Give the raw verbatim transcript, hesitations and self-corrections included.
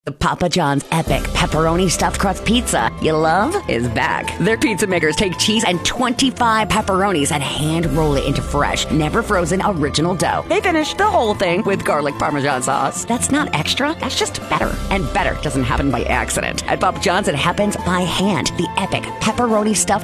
The Papa John's Epic Pepperoni Stuffed Crust Pizza you love is back. Their pizza makers take cheese and twenty-five pepperonis and hand roll it into fresh, never frozen original dough. They finish the whole thing with garlic Parmesan sauce. That's not extra, that's just better. And better doesn't happen by accident. At Papa John's, it happens by hand. The Epic Pepperoni Stuffed